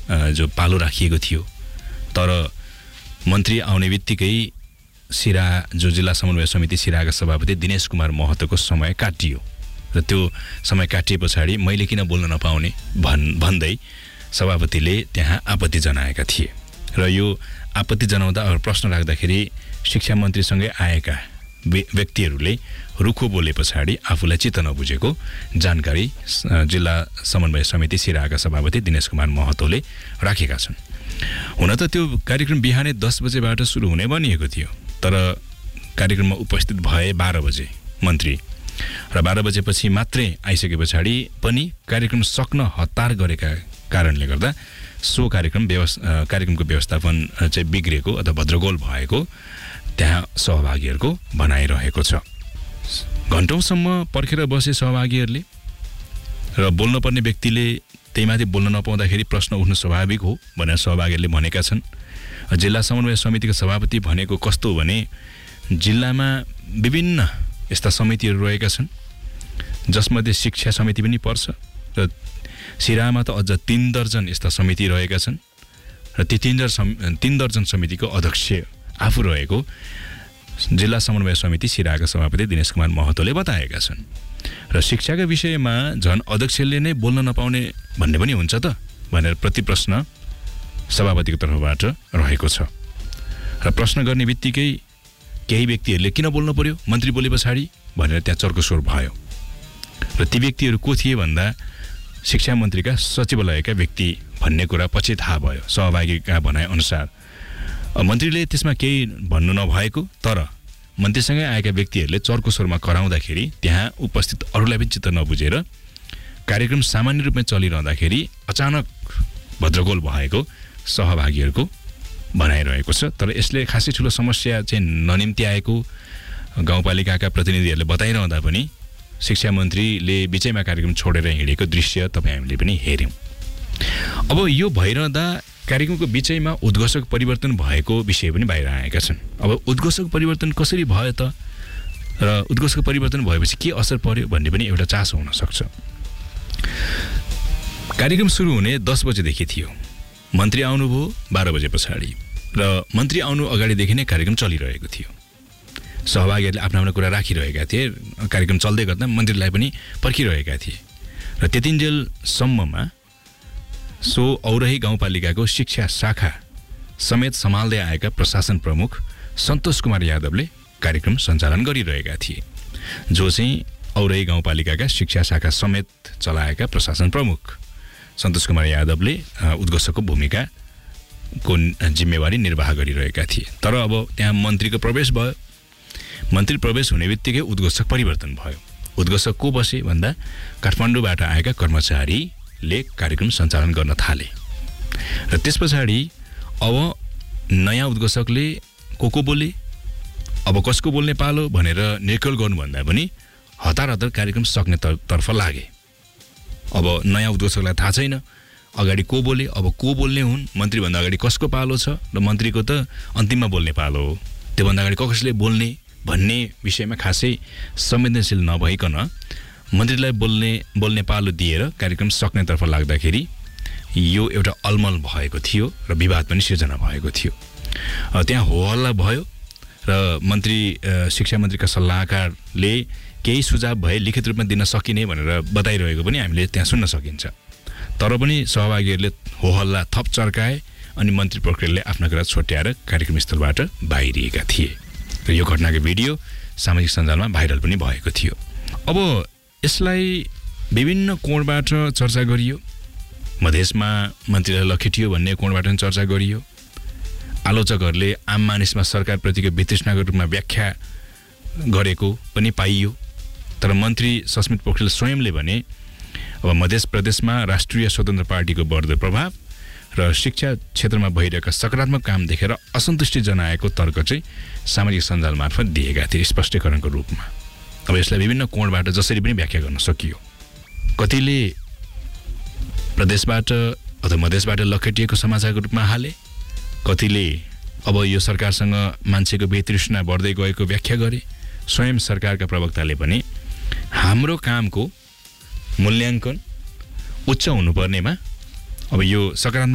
जो पालो राखिएको थियो तर मन्त्री आउने बित्तिकै सिरा जो जिल्ला समन्वय समिति सिराका सभापति दिनेश कुमार महतोको समय काटियो र त्यो समय काटिए पछाडि मैले किन बोल्न नपाउने भन्दै सभापतिले त्यहाँ आपत्ति जनाएका थिए र यो आपत्ति जनाउँदा प्रश्न राख्दाखेरि शिक्षा मन्त्रीसँगै आएका व्यक्तिहरूले रुखो बोले पछाडि आफूलाई चित्त नबुझेको जानकारी जिल्ला समन्वय समिति सिराका सभापति दिनेश कुमार महतोले राखेका छन्। हुन त त्यो कार्यक्रम बिहानै 10 बजेबाट सुरु हुने भनिएको थियो तर कार्यक्रममा उपस्थित भए 12 बजे मन्त्री र 12 बजेपछि मात्रै आइसके पछाडि पनि कार्यक्रम सक्न हतार गरेका कारणले गर्दा सो कार्यक्रमको व्यवस्थापन चाहिँ बिग्रेको अथवा भद्रगोल भएको त्यहाँ सहभागीहरूको भनाइरहेको छ। घण्टौँसम्म पर्खेर बसे सहभागीहरूले र बोल्नुपर्ने व्यक्तिले त्यहीमाथि बोल्न नपाउँदाखेरि प्रश्न उठ्नु स्वाभाविक हो भनेर सहभागीहरूले भनेका छन्। जिल्ला समन्वय समितिको सभापति भनेको कस्तो भने जिल्लामा विभिन्न यस्ता समितिहरू रहेका छन् जसमध्ये शिक्षा समिति पनि पर्छ र सिरामा त अझ 3 दर्जन यस्ता समिति रहेका छन् र ती 3 दर्जन समितिको अध्यक्ष आफू रहेको जिल्ला समन्वय समिति सिराका सभापति दिनेश कुमार महतोले बताएका छन् र शिक्षाका विषयमा झन् अध्यक्षले नै बोल्न नपाउने भन्ने पनि हुन्छ त भनेर प्रतिप्रश्न सभापतिको तर्फबाट रहेको छ र प्रश्न गर्ने बित्तिकै केही व्यक्तिहरूले किन बोल्नु पर्यो मन्त्री बोले पछाडि भनेर त्यहाँ चर्कोस्वर भयो र ती व्यक्तिहरू को थिए भन्दा शिक्षा मन्त्रीका सचिवालयका व्यक्ति भन्ने कुरा पछि थाहा भयो सहभागीका भनाइ अनुसार। मन्त्रीले त्यसमा केही भन्नु नभएको तर मन्त्रीसँगै आएका व्यक्तिहरूले चर्कोस्वरमा कराउँदाखेरि त्यहाँ उपस्थित अरूलाई पनि चित्त नबुझेर कार्यक्रम सामान्य रूपमा चलिरहँदाखेरि अचानक भद्रगोल भएको सहभागीहरूको भनाइरहेको छ। तर यसले खासै ठुलो समस्या चाहिँ ननिम्ति आएको गाउँपालिकाका प्रतिनिधिहरूले बताइरहँदा पनि शिक्षा मन्त्रीले बिचैमा कार्यक्रम छोडेर हिँडेको दृश्य तपाईँ हामीले पनि हेर्यौँ। अब यो भइरहँदा कार्यक्रमको बिचैमा उद्घोषक परिवर्तन भएको विषय पनि बाहिर आएका छन्। अब उद्घोषक परिवर्तन कसरी भयो त र उद्घोषक परिवर्तन भएपछि के असर पर्यो भन्ने पनि एउटा चासो हुन सक्छ। कार्यक्रम सुरु हुने 10 बजेदेखि थियो, मन्त्री आउनुभयो 12 बजे पछाडि र मन्त्री आउनु अगाडिदेखि नै कार्यक्रम चलिरहेको थियो। सहभागीहरूले आफ्ना आफ्ना कुरा राखिरहेका थिए, कार्यक्रम चल्दै गर्दा मन्त्रीलाई पनि पर्खिरहेका थिए र त्यतिन्जेलसम्ममा सो औरही गाउँपालिकाको शिक्षा शाखा समेत सम्हाल्दै आएका प्रशासन प्रमुख सन्तोष कुमार यादवले कार्यक्रम सञ्चालन गरिरहेका थिए, जो चाहिँ औरही गाउँपालिकाका शिक्षा शाखा समेत चलाएका प्रशासन प्रमुख सन्तोष कुमार यादवले उद्घोषकको भूमिकाको जिम्मेवारी निर्वाह गरिरहेका थिए। तर अब त्यहाँ मन्त्रीको प्रवेश भयो, मन्त्री प्रवेश हुने बित्तिकै उद्घोषक परिवर्तन भयो। उद्घोषक को बसे भन्दा काठमाडौँबाट आएका कर्मचारीले कार्यक्रम सञ्चालन गर्न थाले र त्यस पछाडि अब नयाँ उद्घोषकले को बोले, अब कसको बोल्ने पालो भनेर निर्कल गर्नुभन्दा पनि हतार हतार कार्यक्रम सक्ने तर्फ लागे। अब नयाँ उद्घोषकलाई थाहा छैन अगाडि को बोले, अब को बोल्ने हुन्, मन्त्रीभन्दा अगाडि कसको पालो छ र मन्त्रीको त अन्तिममा बोल्ने पालो हो, त्योभन्दा अगाडि कसले बोल्ने भन्ने विषयमा खासै संवेदनशील नभइकन मन्त्रीलाई बोल्ने पालो दिएर कार्यक्रम सक्नेतर्फ लाग्दाखेरि यो एउटा अलमल भएको थियो र विवाद पनि सिर्जना भएको थियो। त्यहाँ होहल्ला भयो र शिक्षा मन्त्रीका सल्लाहकारले केही सुझाव भए लिखित रूपमा दिन सकिने भनेर बताइरहेको पनि हामीले त्यहाँ सुन्न सकिन्छ। तर पनि सहभागीहरूले होहल्ला थप चर्काए अनि मन्त्री पोखरेलले आफ्ना कुरा छोट्याएर कार्यक्रम स्थलबाट बाहिरिएका थिए र यो घटनाको भिडियो सामाजिक सञ्जालमा भाइरल पनि भएको थियो। अब यसलाई विभिन्न कोणबाट चर्चा गरियो, मधेसमा मन्त्रीलाई लखेटियो भन्ने कोणबाट पनि चर्चा गरियो। आलोचकहरूले आम मानिसमा सरकारप्रतिको वितृष्णाको रूपमा व्याख्या गरेको पनि पाइयो। तर मन्त्री सस्मित पोखरेल स्वयंले भने अब मध्य प्रदेशमा राष्ट्रिय स्वतन्त्र पार्टीको बढ्दो प्रभाव र शिक्षा क्षेत्रमा भइरहेका सकारात्मक काम देखेर असन्तुष्टि जनाएको तर्क चाहिँ सामाजिक सञ्जाल मार्फत दिएका थिए स्पष्टीकरणको रूपमा। अब यसलाई विभिन्न कोणबाट जसरी पनि व्याख्या गर्न सकियो। कतिले प्रदेशबाट अथवा मधेसबाट लखेटिएको समाचारको रूपमा हाले, कतिले अब यो सरकारसँग मान्छेको वितृष्णा बढ्दै गएको व्याख्या गरे। स्वयं सरकारका प्रवक्ताले पनि हाम्रो कामको मूल्याङ्कन उच्च हुनुपर्नेमा अब यो सकारात्मक